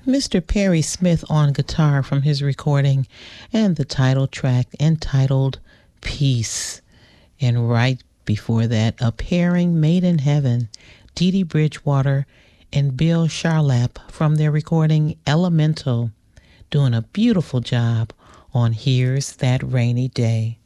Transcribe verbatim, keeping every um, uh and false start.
Mister Perry Smith on guitar from his recording, and the title track entitled Peace. And right before that, A Pairing Made in Heaven, Dee Dee Bridgewater and Bill Charlap from their recording Elemental, doing a beautiful job on Here's That Rainy Day.